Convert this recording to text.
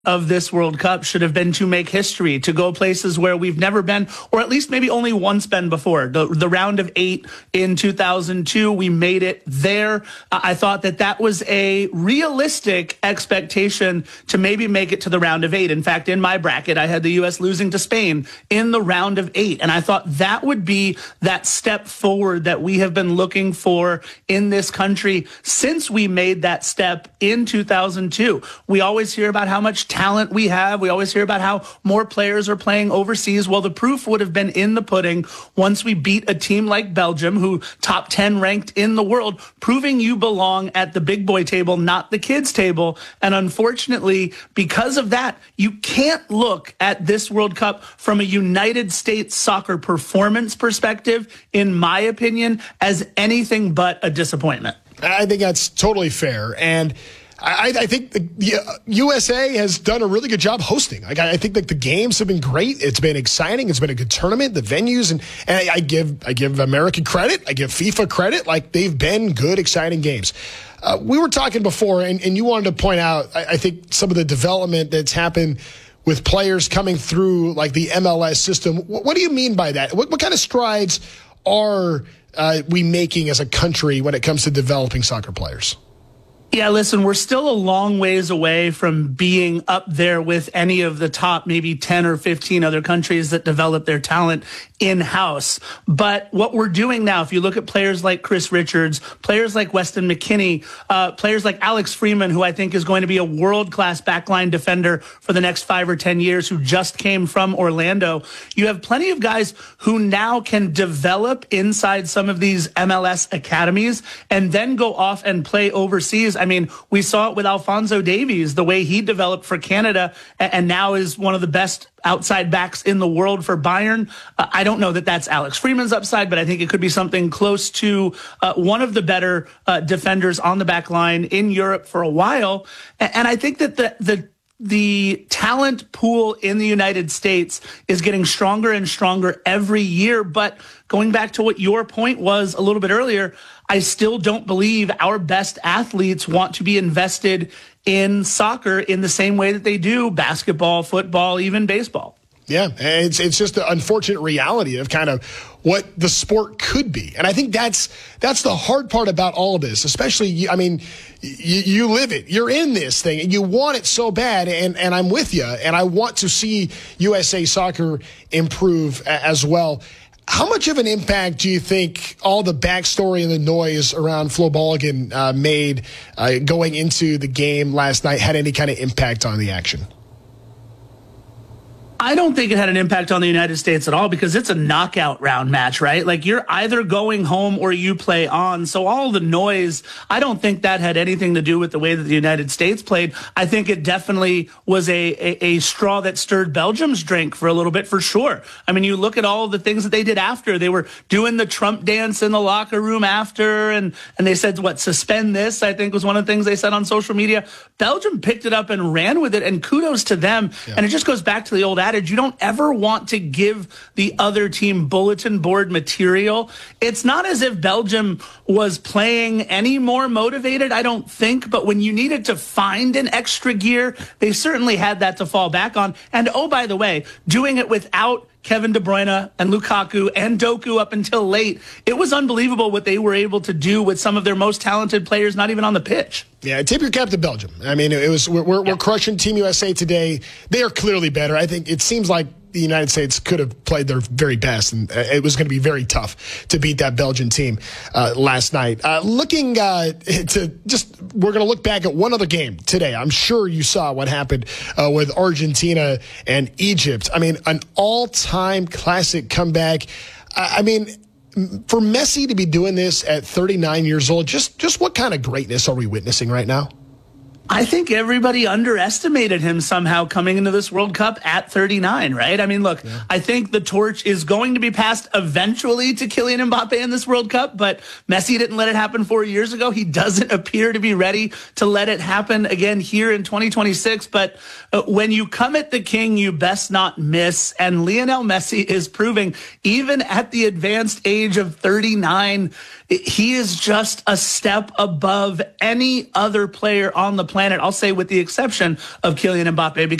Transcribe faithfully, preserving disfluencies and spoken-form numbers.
of this World Cup should have been to make history, to go places where we've never been, or at least maybe only once been before. The, the round of eight in two thousand two, we made it there. I thought that that was a realistic expectation to maybe make it to the round of eight. In fact, in my bracket, I had the U S losing to Spain in the round of eight. And I thought that would be that step forward that we have been looking for in this country since we made that step in two thousand two. We always hear about how much talent we have. We always hear about how more players are playing overseas. Well, the proof would have been in the pudding once we beat a team like Belgium, who top ten ranked in the world, proving you belong at the big boy table, not the kids table. And unfortunately, because of that, you can't look at this World Cup from a United States soccer performance perspective, in my opinion, as anything but a disappointment. I think that's totally fair. And I, I think the U S A has done a really good job hosting. Like, I think that the games have been great. It's been exciting. It's been a good tournament. The venues, and, and I, I give I give America credit. I give FIFA credit. Like, they've been good, exciting games. Uh, we were talking before, and, and you wanted to point out, I, I think, some of the development that's happened with players coming through, like the M L S system. What, what do you mean by that? What, what kind of strides are uh, we making as a country when it comes to developing soccer players? Yeah, listen, we're still a long ways away from being up there with any of the top maybe ten or fifteen other countries that develop their talent in-house. But what we're doing now, if you look at players like Chris Richards, players like Weston McKennie, uh, players like Alex Freeman, who I think is going to be a world-class backline defender for the next five or ten years, who just came from Orlando, you have plenty of guys who now can develop inside some of these M L S academies and then go off and play overseas. I mean, we saw it with Alphonso Davies, the way he developed for Canada and now is one of the best outside backs in the world for Bayern. Uh, I don't know that that's Alex Freeman's upside, but I think it could be something close to uh, one of the better uh, defenders on the back line in Europe for a while. And, and I think that the, the The talent pool in the United States is getting stronger and stronger every year. But going back to what your point was a little bit earlier, I still don't believe our best athletes want to be invested in soccer in the same way that they do basketball, football, even baseball. Yeah, it's it's just the unfortunate reality of kind of what the sport could be. And I think that's that's the hard part about all of this, especially, I mean, you, you live it. You're in this thing, and you want it so bad, and, and I'm with you, and I want to see U S A Soccer improve as well. How much of an impact do you think all the backstory and the noise around Flo Balogun uh, made uh, going into the game last night had any kind of impact on the action? I don't think it had an impact on the United States at all because it's a knockout round match, right? Like, you're either going home or you play on. So all the noise, I don't think that had anything to do with the way that the United States played. I think it definitely was a, a, a straw that stirred Belgium's drink for a little bit, for sure. I mean, you look at all the things that they did after. They were doing the Trump dance in the locker room after, and, and they said, what, suspend this, I think was one of the things they said on social media. Belgium picked it up and ran with it, and kudos to them. Yeah. And it just goes back to the old adage. You don't ever want to give the other team bulletin board material. It's not as if Belgium was playing any more motivated, I don't think, but when you needed to find an extra gear, they certainly had that to fall back on. And oh, by the way, doing it without Kevin De Bruyne and Lukaku and Doku up until late, it was unbelievable what they were able to do with some of their most talented players not even on the pitch. Yeah, tip your cap to Belgium. I mean, it was we're we're, yeah. we're crushing Team U S A today. They are clearly better. I think it seems like the United States could have played their very best, and it was going to be very tough to beat that Belgian team uh, last night. Uh, looking uh, to just, we're going to look back at one other game today. I'm sure you saw what happened uh, with Argentina and Egypt. I mean, an all-time classic comeback. I, I mean, for Messi to be doing this at thirty-nine years old, just just what kind of greatness are we witnessing right now? I think everybody underestimated him somehow coming into this World Cup at thirty-nine, right? I mean, look, yeah. I think the torch is going to be passed eventually to Kylian Mbappe in this World Cup, but Messi didn't let it happen four years ago. He doesn't appear to be ready to let it happen again here in twenty twenty-six. But uh, when you come at the king, you best not miss. And Lionel Messi is proving, even at the advanced age of thirty-nine, he is just a step above any other player on the planet, I'll say with the exception of Kylian Mbappe.